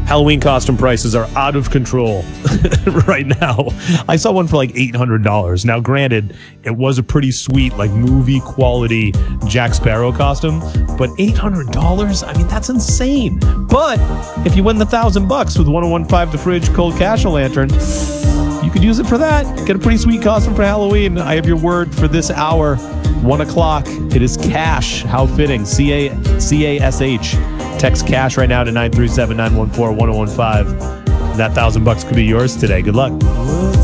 Halloween costume prices are out of control right now. I saw one for like $800. Now, granted, it was a pretty sweet, like movie quality Jack Sparrow costume, but $800? I mean, that's insane. But if you win the $1,000 with 1015 The Fridge Cold Cash Lantern, you could use it for that. Get a pretty sweet costume for Halloween. I have your word for this hour, 1 o'clock. It is cash. How fitting. C-A-S-H. Text cash right now to 937-914-1015. That $1,000 could be yours today. Good luck.